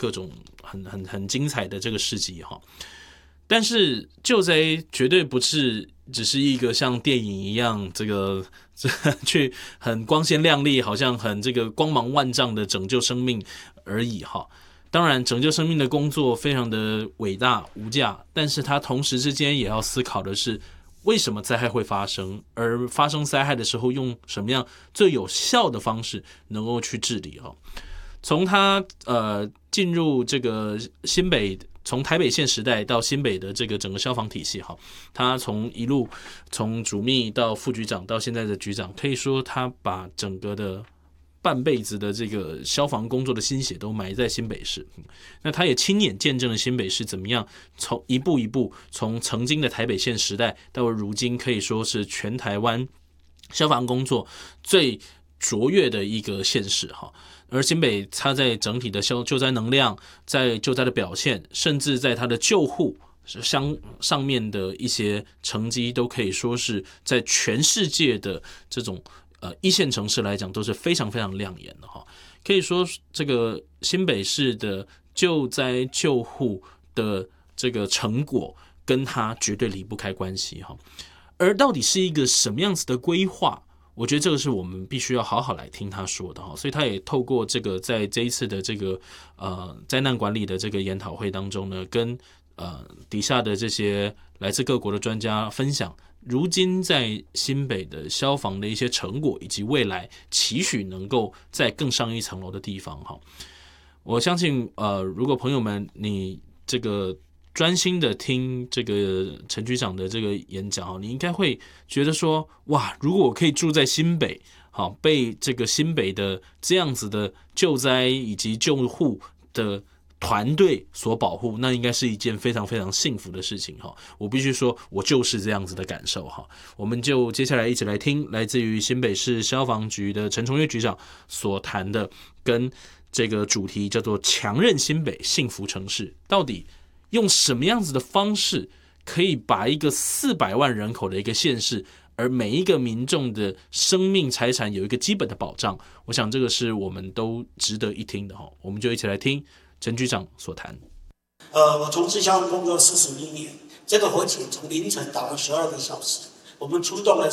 各种很精彩的这个事迹哈。但是救灾绝对不是只是一个像电影一样去很光鲜亮丽，好像很这个光芒万丈的拯救生命而已哈。当然拯救生命的工作非常的伟大无价，但是它同时之间也要思考的是为什么灾害会发生，而发生灾害的时候用什么样最有效的方式能够去治理哈。从他进入这个新北，从台北县时代到新北的这个整个消防体系哈，他一路从主秘到副局长到现在的局长，可以说他把整个的半辈子的这个消防工作的心血都埋在新北市。那他也亲眼见证了新北市怎么样从一步一步从曾经的台北县时代到如今可以说是全台湾消防工作最卓越的一个县市哈。而新北它在整体的救灾能量，在救灾的表现，甚至在它的救护上面的一些成绩，都可以说是在全世界的这种一线城市来讲都是非常非常亮眼的哈。可以说这个新北市的救灾救护的这个成果跟它绝对离不开关系哈。而到底是一个什么样子的规划，我觉得这个是我们必须要好好来听他说的哈。所以他也透过这个在这一次的这个灾难管理的这个研讨会当中呢，跟底下的这些来自各国的专家分享如今在新北的消防的一些成果，以及未来期许能够再更上一层楼的地方哈。我相信如果朋友们你这个专心的听这个陈局长的这个演讲，你应该会觉得说，哇，如果我可以住在新北，好，被这个新北的这样子的救灾以及救护的团队所保护，那应该是一件非常非常幸福的事情哈。我必须说，我就是这样子的感受哈。我们就接下来一起来听来自于新北市消防局的陈崇岳局长所谈的，跟这个主题叫做强韧新北幸福城市，到底用什么样子的方式可以把一个400万人口的一个县市，而每一个民众的生命财产有一个基本的保障，我想这个是我们都值得一听的哈。我们就一起来听陈局长所谈。 我从事消防工作41年，这个火警从凌晨打了12个小时，我们出动了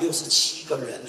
467个人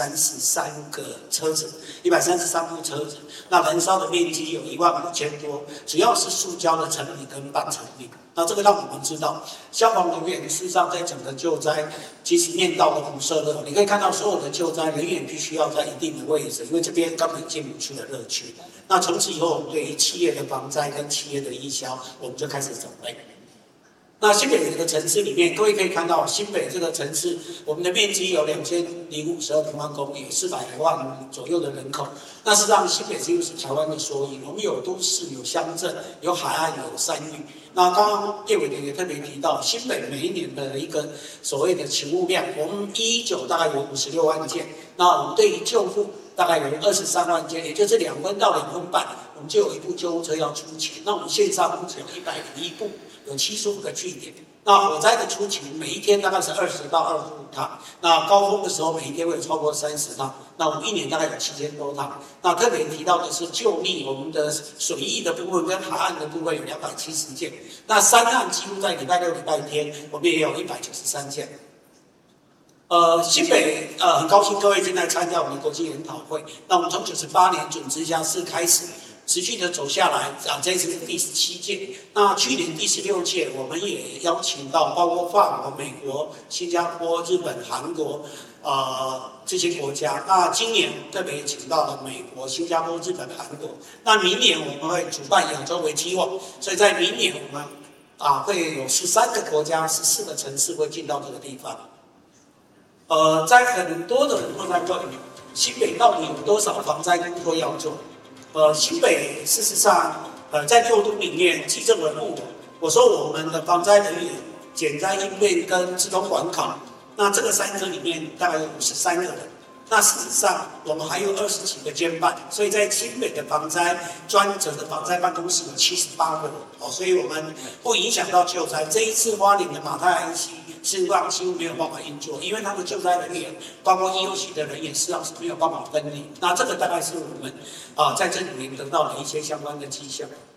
，133个车子，133部车子，那燃烧的面积有15000多，主要是塑胶的成品跟半成品。那这个让我们知道，消防人员事实上在整个救灾，即使面到了辐射热，你可以看到所有的救灾人员必须要在一定的位置，因为这边根本进不去的热区。那从此以后，我们对于企业的防灾跟企业的义消，我们就开始准备。那新北这个城市里面，各位可以看到，新北这个城市，我们的面积有2052平方公里，有400万左右的人口。那事实上，新北几乎是台湾的缩影。我们有都市，有乡镇，有海岸，有山域。那刚刚叶委员也特别提到，新北每一年的一个所谓的勤务量，我们119大概有56万件，那我们对于救护大概有23万件，也就是2分到2分半，我们就有一部救护车要出勤。那我们线上目前有101部。有75个据点，那火灾的出勤每一天大概是20到25趟，那高峰的时候每一天会有超过30趟，那我们一年大概有7000多趟。那特别提到的是救溺，我们的水域的部分跟海岸的部分有270件，那山岸几乎在礼拜六、礼拜天我们也有193件。新北很高兴各位今天来参加我们的国际研讨会。那我们从98年准直辖市开始，持续的走下来，这一次是第17届。那去年第16届，我们也邀请到包括法国、美国、新加坡、日本、韩国，这些国家。那今年特别请到了美国、新加坡、日本、韩国。那明年我们会主办亚洲为期望，所以在明年我们会有13个国家、14个城市会进到这个地方。在很多的人都在问，新北到底有多少防灾工作要做？新北事实上，在6都里面，记者问我说我们的防灾人员、减灾应变跟自动管考，那这个3科里面大概有53个人。那事实上，我们还有20几个监办，所以在新北的防灾专责的防灾办公室有78个人，所以我们不影响到救灾。这一次花莲的马太安溪事实上几乎没有办法运作，因为他们救灾人员，包括医务系的人员，事实上是没有办法分离。那这个大概是我们在这里面得到的一些相关的迹象。